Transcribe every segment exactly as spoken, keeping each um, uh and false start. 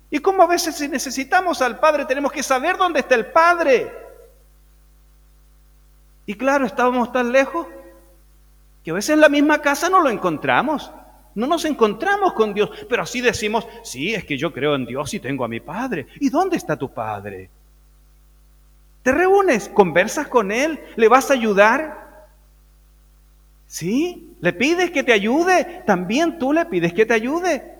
Y como a veces si necesitamos al Padre, tenemos que saber dónde está el Padre. Y claro, estábamos tan lejos que a veces en la misma casa no lo encontramos. No nos encontramos con Dios, pero así decimos, sí, es que yo creo en Dios y tengo a mi Padre. ¿Y dónde está tu Padre? ¿Te reúnes? ¿Conversas con Él? ¿Le vas a ayudar? ¿Sí? ¿Le pides que te ayude? También tú le pides que te ayude.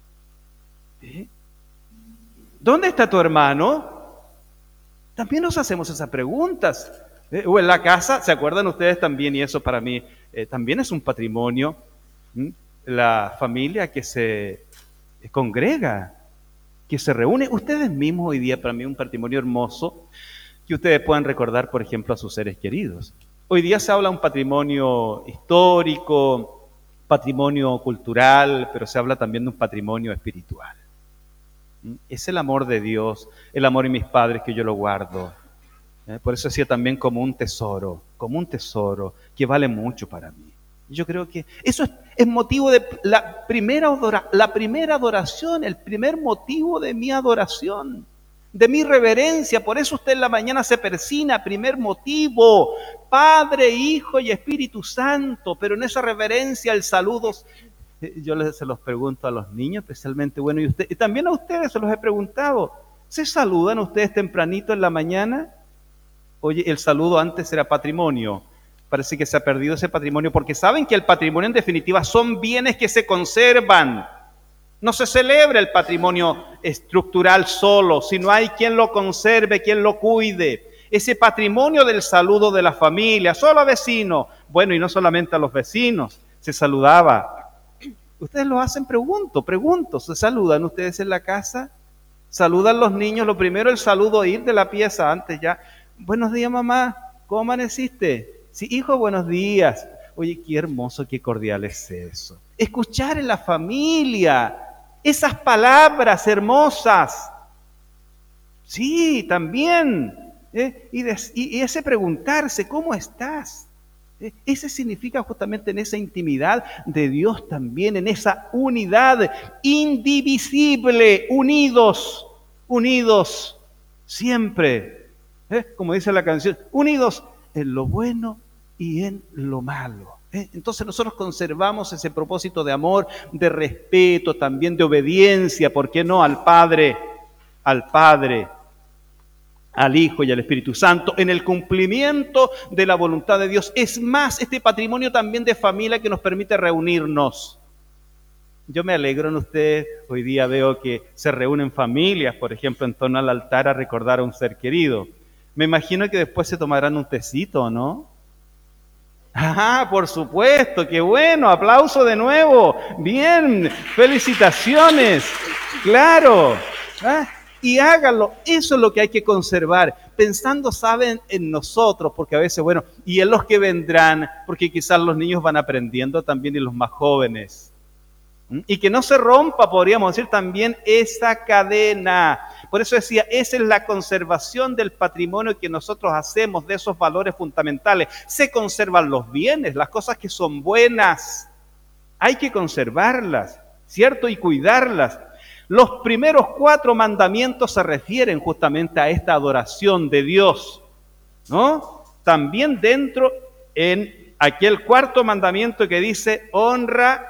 ¿Sí? ¿Dónde está tu hermano? También nos hacemos esas preguntas. ¿Eh? O en la casa, ¿se acuerdan ustedes también? Y eso para mí eh, también es un patrimonio. ¿Mm? La familia que se congrega, que se reúne. Ustedes mismos hoy día para mí es un patrimonio hermoso que ustedes puedan recordar, por ejemplo, a sus seres queridos. Hoy día se habla de un patrimonio histórico, patrimonio cultural, pero se habla también de un patrimonio espiritual. Es el amor de Dios, el amor de mis padres que yo lo guardo. ¿Eh? Por eso decía también como un tesoro, como un tesoro que vale mucho para mí. Yo creo que eso es, es motivo de la primera, adora, la primera adoración, el primer motivo de mi adoración, de mi reverencia. Por eso usted en la mañana se persina, primer motivo, Padre, Hijo y Espíritu Santo. Pero en esa reverencia el saludo, yo les, se los pregunto a los niños especialmente, bueno, y, usted, y también a ustedes se los he preguntado, ¿se saludan ustedes tempranito en la mañana? Oye, el saludo antes era patrimonio. Parece que se ha perdido ese patrimonio porque saben que el patrimonio en definitiva son bienes que se conservan. No se celebra el patrimonio estructural solo, sino hay quien lo conserve, quien lo cuide. Ese patrimonio del saludo de la familia, solo a vecinos. Bueno, y no solamente a los vecinos, se saludaba. Ustedes lo hacen, pregunto, pregunto, ¿se saludan ustedes en la casa? ¿Saludan los niños? Lo primero el saludo, ir de la pieza antes ya. Buenos días, mamá, ¿cómo amaneciste? Sí, hijo, buenos días. Oye, qué hermoso, qué cordial es eso. Escuchar en la familia esas palabras hermosas. Sí, también. ¿eh? Y, de, y, y ese preguntarse, ¿cómo estás? ¿Eh? Ese significa justamente en esa intimidad de Dios también, en esa unidad indivisible, unidos, unidos, siempre. ¿eh? Como dice la canción, unidos en lo bueno y en lo malo. ¿eh? Entonces nosotros conservamos ese propósito de amor, de respeto, también de obediencia, ¿por qué no? Al Padre, al Padre, al Hijo y al Espíritu Santo, en el cumplimiento de la voluntad de Dios. Es más, este patrimonio también de familia que nos permite reunirnos. Yo me alegro en ustedes, hoy día veo que se reúnen familias, por ejemplo, en torno al altar a recordar a un ser querido. Me imagino que después se tomarán un tecito, ¿no? Ah, por supuesto, qué bueno, aplauso de nuevo, bien, felicitaciones, claro, ¿ah? Y háganlo, eso es lo que hay que conservar, pensando, saben, en nosotros, porque a veces, bueno, y en los que vendrán, porque quizás los niños van aprendiendo también y los más jóvenes. Y que no se rompa, podríamos decir también, esa cadena. Por eso decía, esa es la conservación del patrimonio que nosotros hacemos, de esos valores fundamentales. Se conservan los bienes, las cosas que son buenas. Hay que conservarlas, ¿cierto? Y cuidarlas. Los primeros cuatro mandamientos se refieren justamente a esta adoración de Dios, ¿no? También dentro en aquel cuarto mandamiento que dice, honra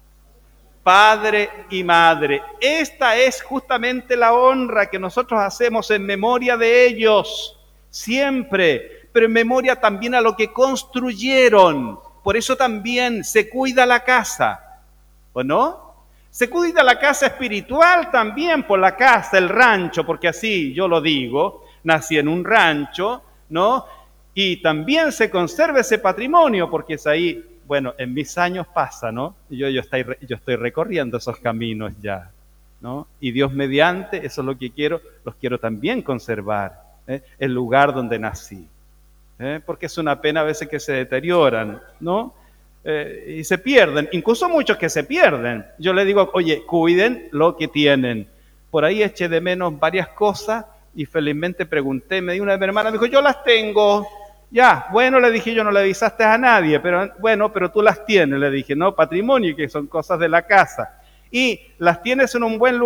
padre y madre. Esta es justamente la honra que nosotros hacemos en memoria de ellos, siempre, pero en memoria también a lo que construyeron. Por eso también se cuida la casa, ¿o no? Se cuida la casa espiritual también por la casa, el rancho, porque así yo lo digo, nací en un rancho, ¿no? Y también se conserva ese patrimonio, porque es ahí. Bueno, en mis años pasa, ¿no? Yo, yo, estoy, yo estoy recorriendo esos caminos ya, ¿no? Y Dios mediante, eso es lo que quiero, los quiero también conservar, ¿eh? El lugar donde nací, ¿eh? Porque es una pena a veces que se deterioran, ¿no? Eh, y se pierden, incluso muchos que se pierden. Yo les digo, oye, cuiden lo que tienen. Por ahí eché de menos varias cosas y felizmente pregunté, me dio una de mi hermana, me dijo, yo las tengo. Ya, bueno, le dije yo, no le avisaste a nadie, pero bueno, pero tú las tienes, le dije, no, patrimonio, que son cosas de la casa. Y las tienes en un buen lugar.